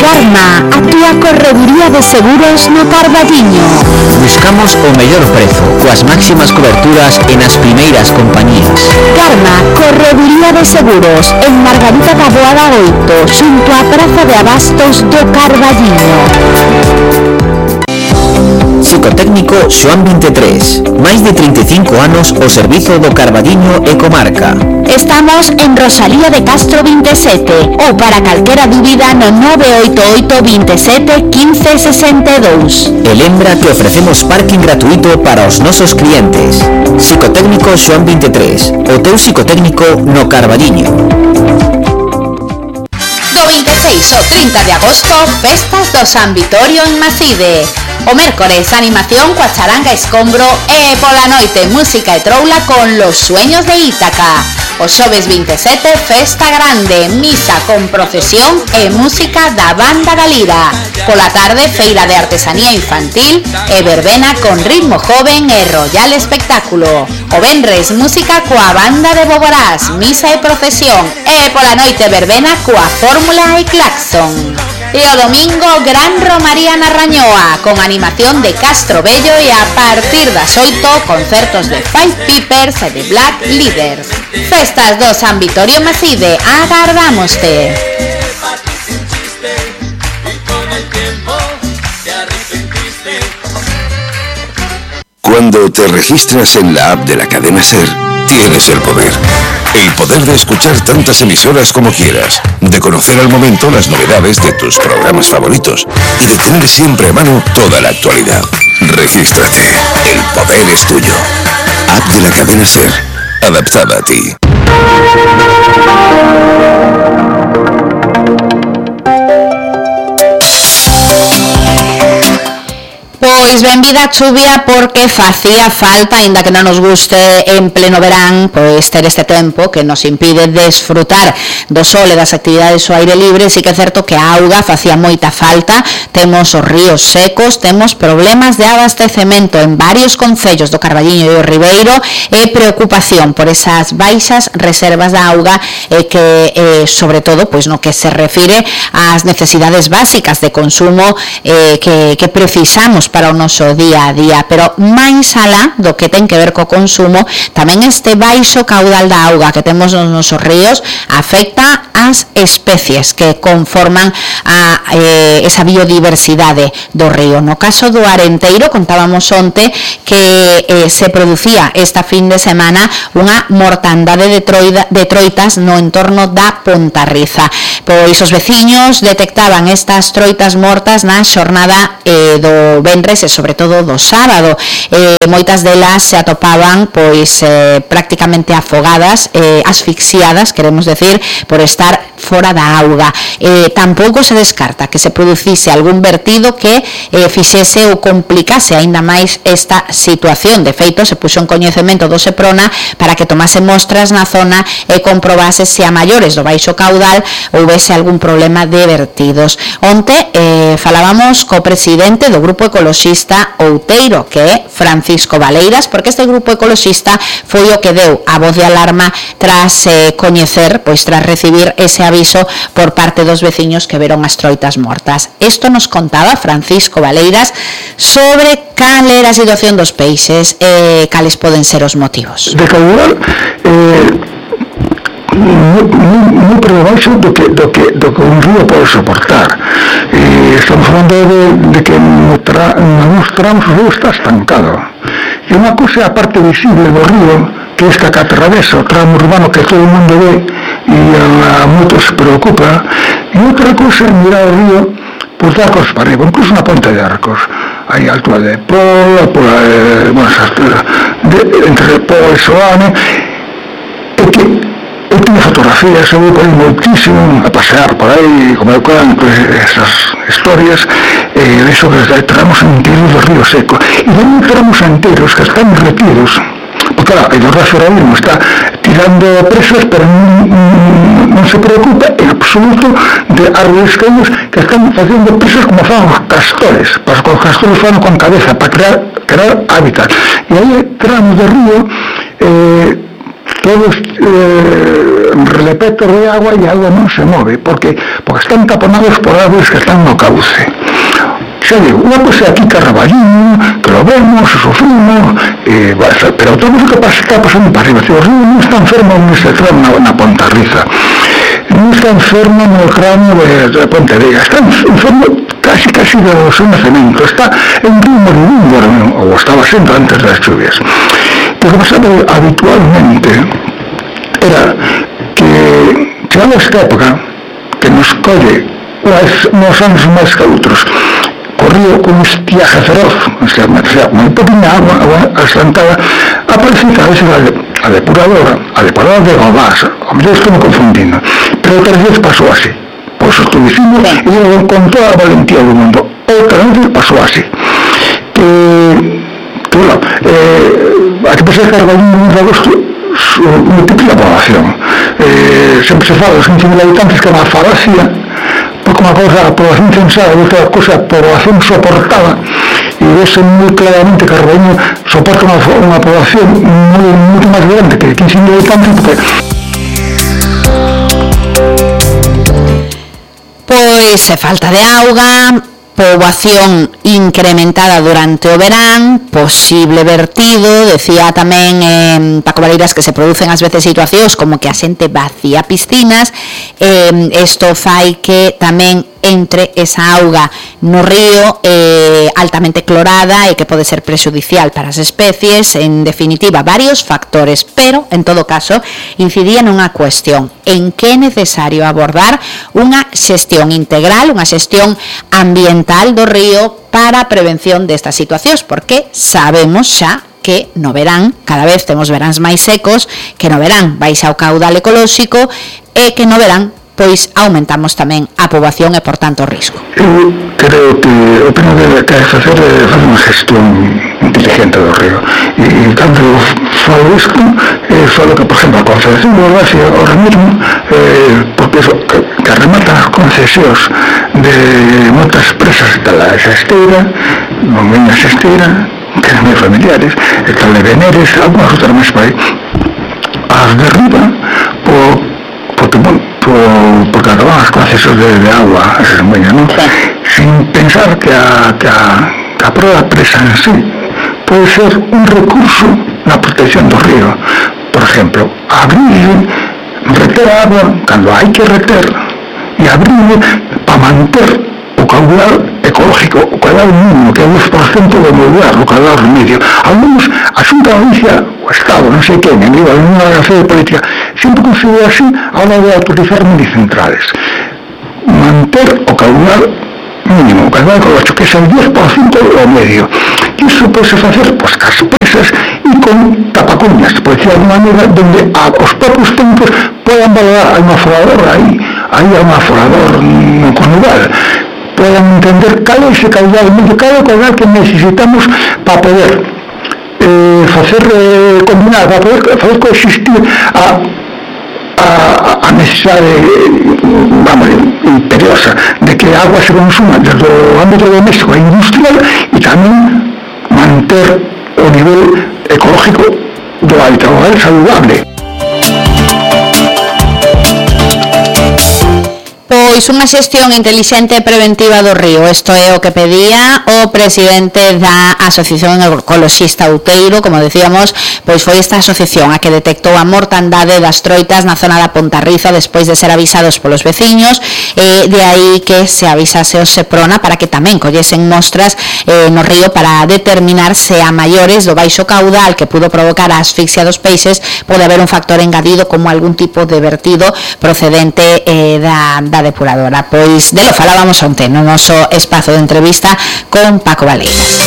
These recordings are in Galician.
Karma, a túa correduría de seguros no Carballiño. Buscamos o mellor prezo, coas máximas coberturas e nas primeiras compañías. Karma, correduría de seguros, en Margarita da Boada 8, xunto á Praza de Abastos do Carballiño. Psicotécnico Xoán 23, máis de 35 anos ao servizo do Carballiño e comarca. Estamos en Rosalía de Castro 27 ou para calquera dúbida no 988 27 15 62. E lembra que ofrecemos parking gratuito para os nosos clientes. Psicotécnico Xoán 23, o teu psicotécnico no Carballiño. Do 26 ao 30 de agosto, festas do San Vitorio en Maside. O mércores, animación coa charanga escombro e pola noite, música e troula con Los Sueños de Ítaca. O xoves 27, festa grande, misa con procesión e música da Banda Galira. Pola tarde, feira de artesanía infantil e verbena con ritmo joven e royal espectáculo. O venres, música coa Banda de Boborás, misa e procesión e pola noite verbena coa Fórmula e Claxon. E o domingo, gran romaría na Rañoa, con animación de Castro Bello e a partir das 8, concertos de Five Pipers e de Black Leaders. Festas do San Vitorio Maside, agardámoste. Cuando te registras en la app de la cadena SER, tienes el poder. El poder de escuchar tantas emisoras como quieras, de conocer al momento las novedades de tus programas favoritos y de tener siempre a mano toda la actualidad. Regístrate. El poder es tuyo. App de la cadena SER, adaptada a ti. Pois benvida a chuvia porque facía falta, aínda que non nos guste en pleno verán, pois ter este tempo que nos impide desfrutar do sol e das actividades ao aire libre. Sí que é certo que a auga facía moita falta, temos os ríos secos, temos problemas de abastecemento en varios concellos do Carballiño e o Ribeiro e preocupación por esas baixas reservas de auga que sobre todo pois no que se refire ás necesidades básicas de consumo que precisamos para o noso día a día, pero máis alá do que ten que ver co consumo, tamén este baixo caudal da auga que temos nos nosos ríos afecta ás especies que conforman esa biodiversidade do río. No caso do Arenteiro, contábamos onte que se producía esta fin de semana unha mortandade de troitas no entorno da Pontarriza. Pois os veciños detectaban estas troitas mortas na xornada do venres e sobre todo do sábado. Moitas delas se atopaban pois prácticamente afogadas, asfixiadas, queremos decir, por estar fora da auga. Tampouco se descarta que se producise algún vertido que fixese ou complicase aínda máis esta situación. De feito, se puxo en coñecemento do Seprona para que tomase mostras na zona e comprobase se a maiores do baixo caudal houvese algún problema de vertidos. Onte falábamos co presidente do Grupo Ecoloxista Outeiro, que é Francisco Valeiras, porque este grupo ecoloxista foi o que deu a voz de alarma tras coñecer, pois tras recibir ese aviso por parte dos veciños que veron as troitas mortas. Isto nos contaba Francisco Valeiras sobre cal era a situación dos peixes e cales poden ser os motivos. De caudal moi por debaixo do que un río pode soportar. Estamos falando de que nos tramos o río está estancado. E unha cousa é a parte visible do río, que é esta que atravesa o tramo urbano que todo o mundo ve e a moitos se preocupa, e outra cousa é mirar o río por arcos para arriba, incluso na ponte de Arcos, aí a altura de Pola, entre Pola e Soane, é que eu teño fotografías, eu vou por aí moitísimo a pasear por aí, como eu canto, esas historias, eso que tramos enteros do río seco, e tamén tramos enteros que están retidos, porque claro, el Horacio ahora mismo está tirando presas, pero non se preocupa en absoluto de árboles caídos que están facendo presas como fan os castores, para que os castores fan con cabeza, para crear hábitat. E aí tramos de río que todos relepetos de agua e a agua non se move, porque están taponados por árboles que están no cauce. Xa digo, unha cosa aquí Carballiño, que lo vemos, sufrimos, pero todo o que está pasando para arriba, o río non está enfermo neste tramo na Pontarriza, non está enfermo no cráneo de Pontevedra, está enfermo casi do seu nacemento, está en río moribundo, ou estaba sendo antes das chuvias. O que pasaba habitualmente era que chegaba esta época que nos colle nos anos máis que outros, corrió con estiaje feroz, o sea, muy poquina agua adelantada, aparecía a veces a depuradora de Gobás, a mí estoy confundindo, pero otras veces pasó así, por eso estoy diciendo, y yo con toda la valentía del mundo, otras veces pasó así, bueno, aquí pasa que Carballiño de agosto multiplica la población, siempre se fala de los 15.000 habitantes que é unha falacia, porque unha cousa a población censada e outra cousa a población soportada, e vese moi claramente que Carballiño soporta unha población moito máis grande que 15.000 habitantes, porque pois falta de auga, poboación incrementada durante o verán, posible vertido, decía tamén Paco Valeiras que se producen ás veces situacións como que a xente vacía piscinas, isto fai que tamén entre esa auga no río altamente clorada e que pode ser prexudicial para as especies, en definitiva varios factores, pero en todo caso incidía nunha cuestión, en que é necesario abordar unha xestión integral, unha xestión ambiental do río para a prevención destas situacións, porque sabemos xa que no verán, cada vez temos veráns máis secos, que no verán baixa o caudal ecolóxico e que no verán pois aumentamos tamén a poboación e, por tanto, o risco. Eu creo que o primeiro que hai que facer é fazer unha gestión inteligente do río. E cando falo isto, falo que, por exemplo, a Confederación de Urbacia, ahora mesmo, porque eso, que rematan as concesións de moitas presas de la Xesteira, non ven a Xesteira, que eran meus familiares, e tal de Veneres, algunas outras máis por aí, as derriba porque acaban as concesións de agua, esas moñas, non? Sin pensar que a proa presa en sí pode ser un recurso na protección do río. Por exemplo, abrir, reter agua cando hai que reter, e abrir para manter o caudal ecológico, o caudal mínimo, que é 2% do lugar, o caudal medio. Algunos, a Xunta de Galicia, o Estado, non sei quen, en viva, en unha relación de política, sempre considera así a hora de autorizar minicentrales. Manter o caudal mínimo, o caudal ecológico, que é o 10% do medio. E iso pode facer, pois, cas presas e con tapacuñas, por decir de alguma maneira, donde os propios tempos podan valorar, hai un aforador aí hai un aforador no Cornugal, podan entender cal é ese caudal medio, cal é o caudal que necesitamos para poder facer combinar, para poder facer coexistir a necesidade imperiosa de que a agua se consuma desde o ámbito doméstico e industrial e tamén manter o nivel ecológico do hábitat, o hábitat saludable. Pois unha xestión intelixente e preventiva do río, isto é o que pedía o presidente da Asociación Ecoloxista Outeiro, como decíamos, pois foi esta asociación a que detectou a mortandade das troitas na zona da Pontarriza despois de ser avisados polos veciños, de aí que se avisase o Seprona para que tamén collesen mostras no río para determinar se a maiores do baixo caudal que pudo provocar a asfixia dos peixes pode haber un factor engadido como algún tipo de vertido procedente da depuradora. Pois delo falábamos onte no noso espazo de entrevista con Paco Valeiras.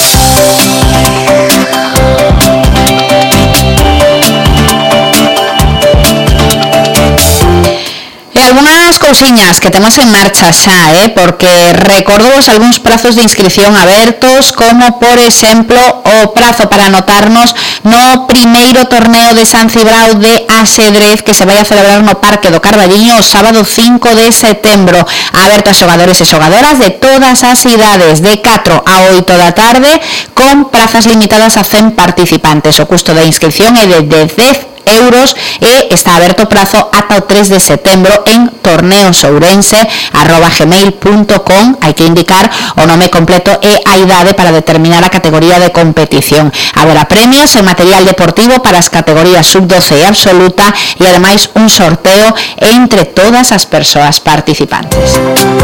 E algunhas cousiñas que temos en marcha xa, porque recordovos algúns prazos de inscripción abertos, como por exemplo o prazo para anotarnos no primeiro torneo de San Cibrao de axedrez que se vai a celebrar no Parque do Carballiño o sábado 5 de setembro, aberto a xogadores e xogadoras de todas as idades, de 4 a 8 da tarde, con prazas limitadas a 100 participantes. O custo da inscripción é de 10 euros e está aberto o prazo ata o 3 de setembro en torneosourense@gmail.com. Hai que indicar o nome completo e a idade para determinar a categoría de competición. Haberá premios en material deportivo para as categorías sub-12 e absoluta e ademais un sorteo entre todas as persoas participantes.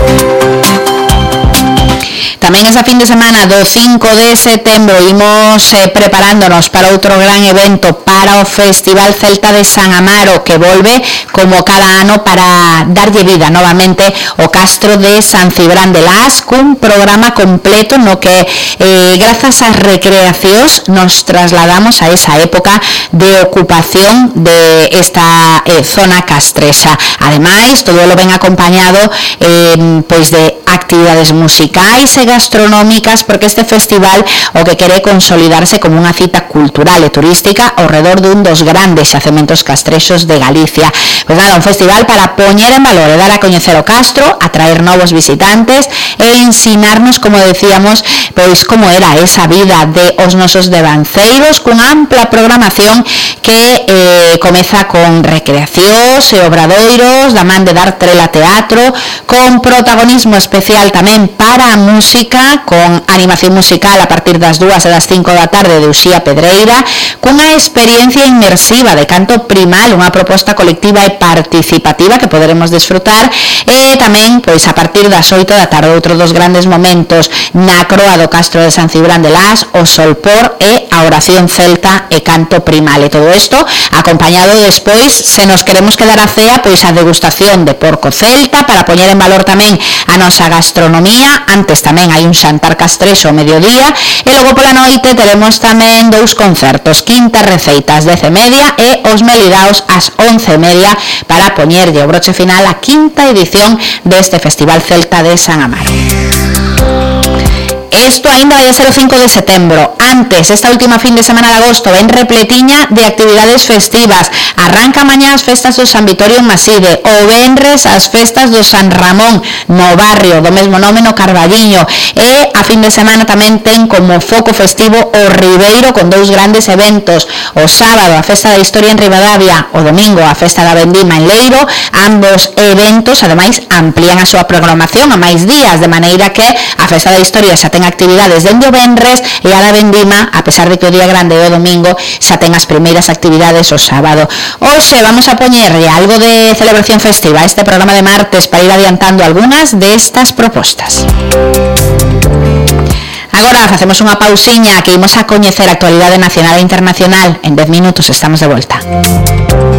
Tamén esa fin de semana do 5 de setembro imos preparándonos para outro gran evento, para o Festival Celta de San Amaro, que volve como cada ano para darlle vida novamente o Castro de San Cibrán de Las, cun programa completo no que grazas ás recreacións nos trasladamos a esa época de ocupación de esta zona castrexa. Ademais, todo lo ven acompañado pois de actividades musicais e gastronómicas, porque este festival o que quere consolidarse como unha cita cultural e turística ao redor dun dos grandes xacementos castrexos de Galicia. Pois nada, un festival para poñer en valor e dar a coñecer o castro, atraer novos visitantes e ensinarnos, como decíamos, pois como era esa vida de os nosos devanceiros, cunha ampla programación que comeza con recreacións e obradoiros da man de Dar Trela Teatro, con protagonismo especial tamén para a música, con animación musical a partir das 2 e das 5 da tarde de Uxía Pedreira, cunha experiencia inmersiva de canto primal, unha proposta colectiva e participativa que poderemos desfrutar, e tamén pois a partir das 8 da tarde outro dos grandes momentos na croa do Castro de San Cibrán de Las, o Solpor e a oración celta e canto primal, e todo isto acompañado despois, se nos queremos quedar a cea, pois a degustación de porco celta para poñer en valor tamén a nosa gastronomía. Antes tamén hai un xantar castrexo ao mediodía e logo pola noite teremos tamén 2 concertos, Quintas Receitas 10:30 e Os Melidaos ás 11:30 para poñerlle o broche final á quinta edición deste Festival Celta de San Amaro. Isto ainda vai a ser o 5 de setembro. Antes, esta última fin de semana de agosto, ven repletiña de actividades festivas. Arranca mañá as festas do San Vitorio en Maside, o venres as festas do San Ramón no barrio do mesmo nome no Carballiño, e a fin de semana tamén ten como foco festivo o Ribeiro con 2 grandes eventos. O sábado a Festa da Historia en Ribadavia, o domingo a Festa da Vendima en Leiro. Ambos eventos ademais amplían a súa programación a máis días, de maneira que a Festa da Historia xa ten actividades dende o venres e a da Vendima, a pesar de que o día grande é o domingo, xa ten as primeiras actividades o sábado. Hoxe vamos a poñerlle algo de celebración festiva a este programa de martes para ir adiantando algunhas destas propostas. Agora facemos unha pausiña que imos a coñecer a actualidade nacional e internacional. En 10 minutos estamos de volta.